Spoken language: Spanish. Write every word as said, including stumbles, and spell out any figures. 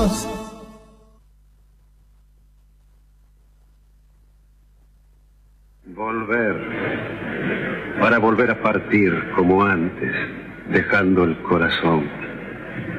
Volver, para volver a partir como antes, dejando el corazón.